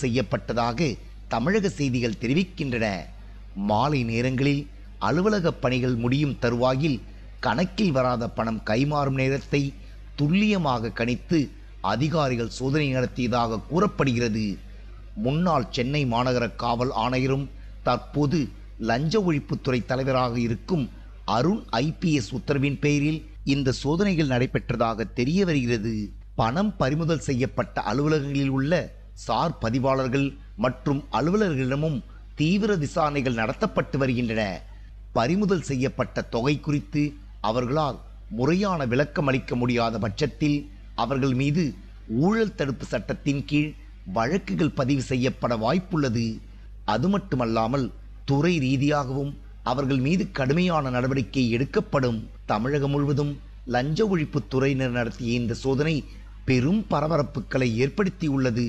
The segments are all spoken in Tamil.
செய்யப்பட்டதாக தமிழக செய்திகள் தெரிவிக்கின்றன. மாலை நேரங்களில் அலுவலக பணிகள் முடியும் தருவாயில் கணக்கில் வராத பணம் கைமாறும் நேரத்தை துல்லியமாக கணித்து அதிகாரிகள் சோதனை நடத்தியதாக கூறப்படுகிறது. முன்னாள் சென்னை மாநகர காவல் ஆணையரும் தற்போது லஞ்ச ஒழிப்புத்துறை தலைவராக இருக்கும் அருண் IPS உத்தரவின் பெயரில் இந்த சோதனைகள் நடைபெற்றதாக தெரிய வருகிறது. பணம் பறிமுதல் செய்யப்பட்ட அலுவலகங்களில் உள்ள சார் பதிவாளர்கள் மற்றும் அலுவலர்களிடமும் தீவிர விசாரணைகள் நடத்தப்பட்டு வருகின்றன. பறிமுதல் செய்யப்பட்ட தொகை குறித்து அவர்களால் முறையான விளக்கம் அளிக்க முடியாத பட்சத்தில் அவர்கள் மீது ஊழல் தடுப்பு சட்டத்தின் கீழ் வழக்குகள் பதிவு செய்யப்பட வாய்ப்புள்ளது. அது மட்டுமல்லாமல் துறை ரீதியாகவும் அவர்கள் மீது கடுமையான நடவடிக்கை எடுக்கப்படும். தமிழகம் முழுவதும் லஞ்ச ஒழிப்பு துறையினர் நடத்திய இந்த சோதனை பெரும் பரபரப்புகளை ஏற்படுத்தியுள்ளது.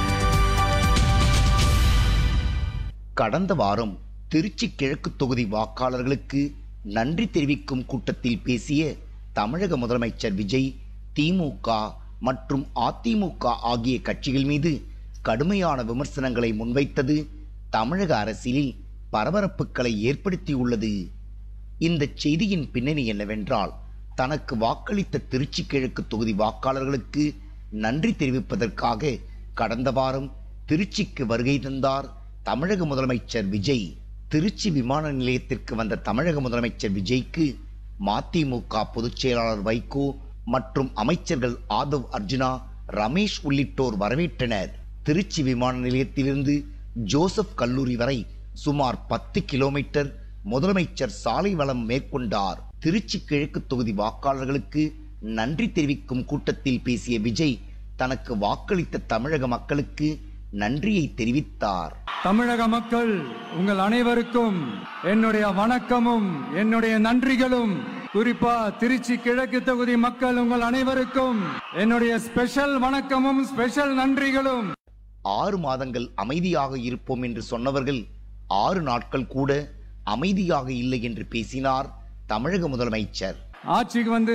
கடந்த வாரம் திருச்சி கிழக்கு தொகுதி வாக்காளர்களுக்கு நன்றி தெரிவிக்கும் கூட்டத்தில் பேசிய தமிழக முதலமைச்சர் விஜய் திமுக மற்றும் அதிமுக ஆகிய கட்சிகள் மீது கடுமையான விமர்சனங்களை முன்வைத்தது தமிழக அரசியலில் பரபரப்புகளை ஏற்படுத்தியுள்ளது. இந்த செய்தியின் பின்னணி என்னவென்றால், தனக்கு வாக்களித்த திருச்சி கிழக்கு தொகுதி வாக்காளர்களுக்கு நன்றி தெரிவிப்பதற்காக கடந்த வாரம் திருச்சிக்கு வருகை தந்தார் தமிழக முதலமைச்சர் விஜய். திருச்சி விமான நிலையத்திற்கு வந்த தமிழக முதலமைச்சர் விஜய்க்கு மதிமுக பொதுச் செயலாளர் வைகோ மற்றும் அமைச்சர்கள் ஆதவ் அர்ஜுனா, ரமேஷ் உள்ளிட்டோர் வரவேற்றனர். திருச்சி விமான நிலையத்திலிருந்து ஜோசப் கல்லூரி வரை சுமார் 10 கிலோமீட்டர் முதலமைச்சர் சாலை வலம் மேற்கொண்டார். திருச்சி கிழக்கு தொகுதி வாக்காளர்களுக்கு நன்றி தெரிவிக்கும் கூட்டத்தில் பேசிய விஜய் தனக்கு வாக்களித்த தமிழக மக்களுக்கு நன்றியை தெரிவித்தார். தமிழக மக்கள் உங்கள் அனைவருக்கும் என்னுடைய வணக்கமும் என்னுடைய நன்றிகளும். குறிப்பா திருச்சி கிழக்கு தொகுதி மக்கள் உங்கள் அனைவருக்கும் என்னுடைய ஸ்பெஷல் வணக்கமும் ஸ்பெஷல் நன்றிகளும். 6 மாதங்கள் அமைதியாக இருப்போம் என்று சொன்னவர்கள் 6 நாட்கள் கூட அமைதியாக இல்லை என்று பேசினார் தமிழக முதலமைச்சர். ஆட்சிக்கு வந்து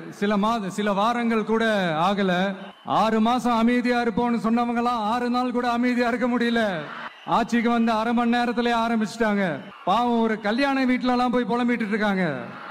சில வாரங்கள் கூட ஆகல. 6 மாசம் அமைதியா இருப்போம்னு சொன்னவங்களாம் 6 நாள் கூட அமைதியா இருக்க முடியல. ஆட்சிக்கு வந்து அரை மணி நேரத்திலே ஆரம்பிச்சுட்டாங்க. பாவம், ஒரு கல்யாண வீட்டுல எல்லாம் போய் புலம்பிட்டு இருக்காங்க.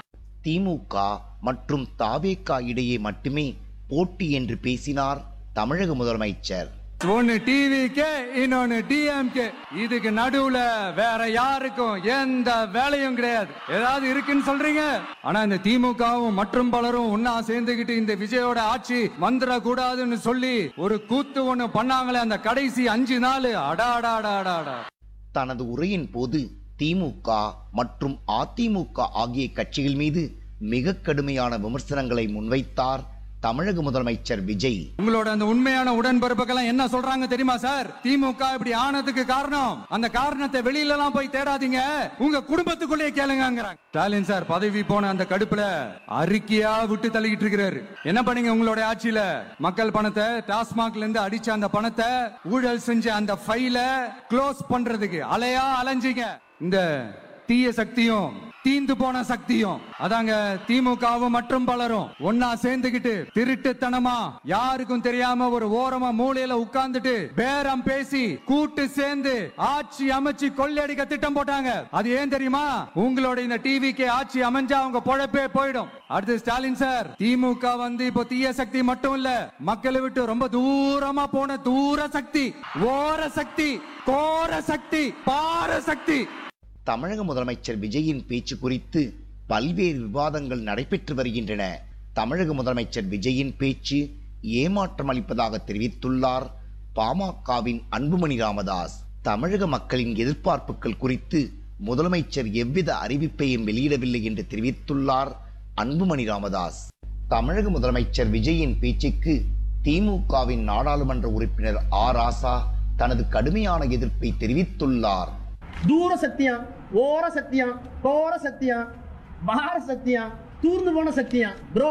திமுக மற்றும் தாவேகா இடையே மட்டுமே போட்டி என்று பேசினார் தமிழக முதலமைச்சர். ஒன்னு டிவிக்கு, இன்னொன்னு டிஎம்கே. இதுக்கு நடுவுல வேற யாருக்கும் எந்த வேலையும் கிடையாது. ஏதாவது இருக்குன்னு சொல்றீங்க, ஆனா இந்த திமுகவும் மற்றும் பலரும் ஒன்னா சேர்ந்துகிட்டு இந்த விஜயோட ஆட்சி வந்துட கூடாதுன்னு சொல்லி ஒரு கூத்து ஒண்ணு பண்ணாங்களே அந்த கடைசி 5 நாள். அடாடாடாடாடா. தனது உரையின் போது திமுக மற்றும் அதிமுக ஆகிய கட்சிகள் மீது மிக கடுமையான விமர்சனங்களை முன்வைத்தார் தமிழக முதலமைச்சர் விஜய். உங்களோட அந்த உண்மையான உடன்பிறப்புகள் என்ன சொல்றாங்க தெரியுமா சார்? திமுக இப்படி ஆனதுக்கு காரணம், அந்த காரணத்தை வெளியில எல்லாம் போய் தேடாதீங்க, உங்க குடும்பத்துக்குள்ளே கேளுங்கங்கறாங்க. ஸ்டாலின் சார் பதவி போன அந்த கடுப்புல அறிக்கையா விட்டு தள்ளிட்டு இருக்கிறாரு. என்ன பண்ணீங்க உங்களோட ஆட்சியில? மக்கள் பணத்தை, டாஸ்மாக்ல இருந்து அடிச்ச அந்த பணத்தை, ஊழல் செஞ்ச அந்த ஃபைல க்ளோஸ் பண்றதுக்கு அலையா அலைஞ்சீங்க. இந்த தீய சக்தியும் தீந்து போன சக்தியும் அதாங்க திமுகவும் மற்றும் பலரும் ஒன்னா சேர்ந்துகிட்டு திருட்டுத்தனமா யாருக்கும் தெரியாம ஒரு ஓரமா மூலையில உட்கார்ந்துட்டு பேரம் பேசி கூட்டு சேர்ந்து ஆட்சி அமைச்சு கொள்ளையடிக்க திட்டம் போட்டாங்க. அது ஏன் தெரியுமா? உங்களோட இந்த டிவிக்கு ஆட்சி அமைஞ்சா அவங்க பொழப்பே போயிடும். அடுத்து ஸ்டாலின் சார், திமுக வந்து இப்போ தீய சக்தி மட்டும் இல்ல, மக்களை விட்டு ரொம்ப தூரமா போன தூர சக்தி, ஓர சக்தி, கோர சக்தி, பார சக்தி. தமிழக முதலமைச்சர் விஜயின் பேச்சு குறித்து பல்வேறு விவாதங்கள் நடைபெற்று வருகின்றன. தமிழக முதலமைச்சர் விஜயின் பேச்சு ஏமாற்றம் அளிப்பதாக தெரிவித்துள்ளார் பாமகவின் அன்புமணி ராமதாஸ். தமிழக மக்களின் எதிர்பார்ப்புகள் குறித்து முதலமைச்சர் எவ்வித அறிவிப்பையும் வெளியிடவில்லை என்று தெரிவித்துள்ளார் அன்புமணி ராமதாஸ். தமிழக முதலமைச்சர் விஜயின் பேச்சுக்கு திமுகவின் நாடாளுமன்ற உறுப்பினர் ராசா தனது கடுமையான எதிர்ப்பை தெரிவித்துள்ளார். தூர சத்தியம், ஓர சத்தியம், கோர சத்தியம், பார சத்தியம், தூர்ந்து போன சத்தியம். ப்ரோ,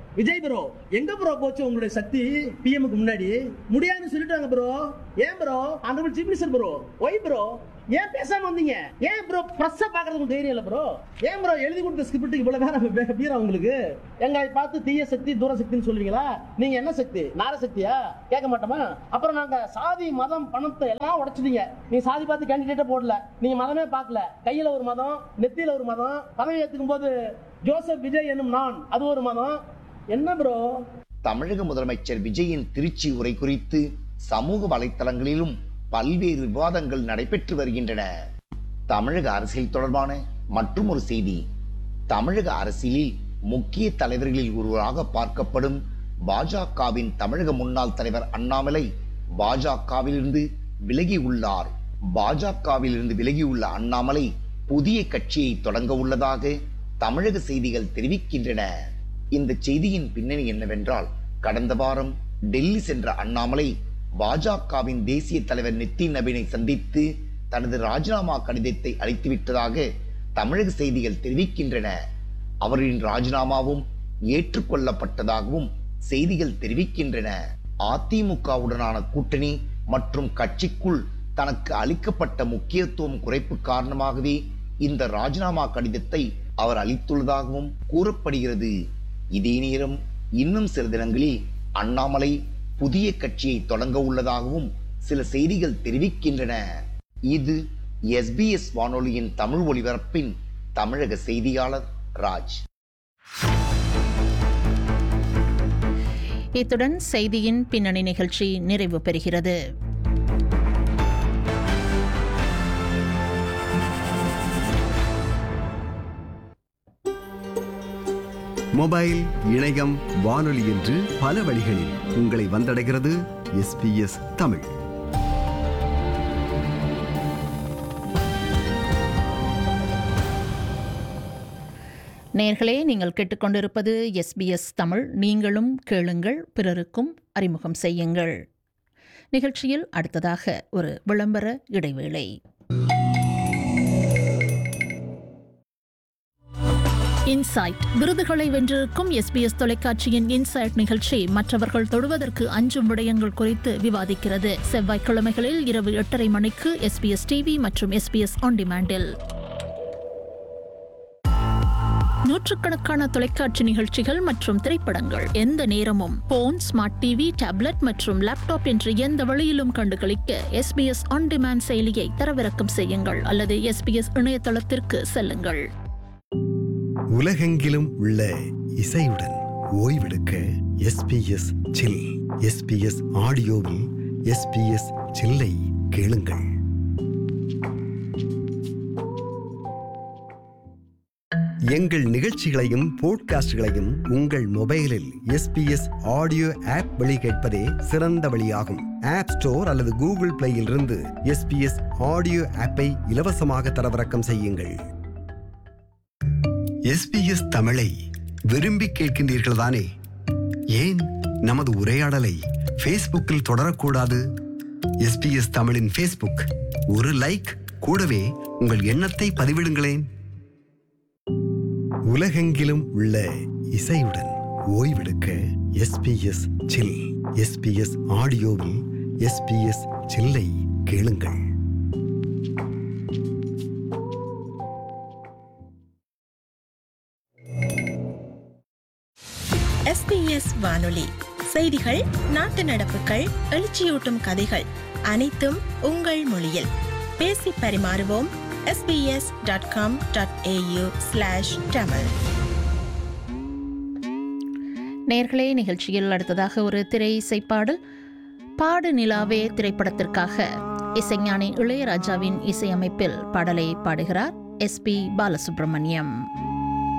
விஜய் ப்ரோ எங்க ப்ரோ போச்சு உங்களுடைய சக்தி? பிஎம்க்கு முன்னாடி முடியாதுன்னு சொல்லிட்டாங்க ப்ரோ. ஏன் bro? Honourable chief minister bro, why bro ஏன் பேசாம வந்தீங்க? ஏன் ப்ரோ பிரஸ் பாக்குறதுக்கு தைரியம் இல்ல ப்ரோ? ஏன் ப்ரோ எழுதி கொடுத்த ஸ்கிரிப்ட் இவ்வளவு நேரம் பீரா உங்களுக்கு? எங்க பார்த்து தீய சக்தி தூர சக்தின்னு சொல்றீங்களா? நீங்க என்ன சக்தி? நார சக்தியா? கேட்க மாட்டோமா? அப்புறம் நாங்க சாதி மதம் பணத்தை எல்லாம் உடைச்சிட்டீங்க. நீங்க சாதி பார்த்து கேண்டிடேட்டே போடல, நீங்க மதமே பார்க்கல. கையில ஒரு மதம், நெத்தியில ஒரு மதம், பதவி ஏத்துக்கும் போது ஜோசப் விஜய் என்னும் நான் அது ஒரு மதம். என்ன ப்ரோ? தமிழக முதலமைச்சர் விஜயின் திருச்சி உரை குறித்து சமூக வலைத்தளங்களிலும் பல்வேறு விவாதங்கள் நடைபெற்று வருகின்றன. தமிழக அரசியல் தொடர்பான மற்றும் ஒரு செய்தி. தமிழக அரசியலில் முக்கிய தலைவர்களில் ஒருவராக பார்க்கப்படும் பாஜகவின் தமிழக முன்னாள் தலைவர் அண்ணாமலை பாஜகவிலிருந்து விலகி உள்ளார். பாஜகவிலிருந்து விலகியுள்ள அண்ணாமலை புதிய கட்சியை தொடங்க உள்ளதாக தமிழக செய்திகள் தெரிவிக்கின்றன. இந்த செய்தியின் பின்னணி என்னவென்றால், கடந்த வாரம் டெல்லி சென்ற அண்ணாமலை பாஜகவின் தேசிய தலைவர் நிதின் நபீனை சந்தித்து தனது ராஜினாமா கடிதத்தை அளித்துவிட்டதாக தமிழக செய்திகள் தெரிவிக்கின்றன. அவரின் ராஜினாமாவும் ஏற்றுக்கொள்ளப்பட்டதாகவும் செய்திகள் தெரிவிக்கின்றன. அதிமுகவுடனான கூட்டணி மற்றும் கட்சிக்குள் தனக்கு அளிக்கப்பட்ட முக்கியத்துவம் குறைப்பு காரணமாகவே இந்த ராஜினாமா கடிதத்தை அவர் அளித்துள்ளதாகவும் கூறப்படுகிறது. இதே நேரம் இன்னும் சில தினங்களில் அண்ணாமலை புதிய கட்சியை தொடங்க உள்ளதாகவும் சில செய்திகள் தெரிவிக்கின்றன. இது SBS வானொலியின் தமிழ் ஒலிபரப்பின் தமிழக செய்தியாளர் ராஜ். இத்துடன் செய்தியின் பின்னணி நிகழ்ச்சி நிறைவு பெறுகிறது. மொபைல், இணையம், வானொலி என்று பல வழிகளில் உங்களை வந்தடைகிறது SBS தமிழ். நேயர்களே, நீங்கள் கேட்டுக்கொண்டிருப்பது SBS தமிழ். நீங்களும் கேளுங்கள், பிறருக்கும் அறிமுகம் செய்யுங்கள். நிகழ்ச்சியில் அடுத்ததாக ஒரு விளம்பர இடைவேளை. இன்சைட் விருதுகளை வென்றிருக்கும் SBS தொலைக்காட்சியின் இன்சைட் நிகழ்ச்சி மற்றவர்கள் தொடுவதற்கு அஞ்சும் விடயங்கள் குறித்து விவாதிக்கிறது. செவ்வாய்க்கிழமைகளில் இரவு 8:30 மணிக்கு SBS டிவி மற்றும் SBS ஆன் டிமாண்டில். நூற்றுக்கணக்கான தொலைக்காட்சி நிகழ்ச்சிகள் மற்றும் திரைப்படங்கள் எந்த நேரமும் போன், ஸ்மார்ட் டிவி, டேப்லெட் மற்றும் லேப்டாப் என்று எந்த வழியிலும் கண்டுகளிக்க SBS ஆன் டிமாண்ட் செயலியை தரவிறக்கம் செய்யுங்கள் அல்லது SBS இணையதளத்திற்கு செல்லுங்கள். உலகெங்கிலும் உள்ள இசையுடன் ஓய்வெடுக்க SBS சில். SBS ஆடியோவில் SBS சில்லை கேளுங்கள். எங்கள் நிகழ்ச்சிகளையும் போட்காஸ்டுகளையும் உங்கள் மொபைலில் SBS ஆடியோ ஆப் வழி கேட்பதே சிறந்த வழியாகும். ஆப் ஸ்டோர் அல்லது கூகுள் பிளேயில் இருந்து SBS ஆடியோ ஆப்பை இலவசமாக தரவிறக்கம் செய்யுங்கள். SBS தமிழை விரும்பி கேட்கின்றீர்கள் தானே? ஏன் நமது உரையாடலை ஃபேஸ்புக்கில் தொடரக்கூடாது? SBS தமிழின் ஃபேஸ்புக், ஒரு லைக், கூடவே உங்கள் எண்ணத்தை பதிவிடுங்களேன். உலகெங்கிலும் உள்ள இசையுடன் ஓய்வெடுக்க SBS சில். SBS ஆடியோவில் SBS சில்லை கேளுங்கள். SBS வானொலி செய்திகள், நாட்டு நடப்புகள், எழுச்சியூட்டும் கதைகள் அனைத்தும் உங்கள் மொழியில். பேசி பரிமாறுவோம். sbs.com.au/tamil. நேர்களே, நிகழ்ச்சியில் அடுத்ததாக ஒரு திரை இசைப்பாடல். பாடு நிலாவே திரைப்படத்திற்காக இசைஞானி இளையராஜாவின் இசையமைப்பில் பாடலை பாடுகிறார் SP பாலசுப்ரமணியம்.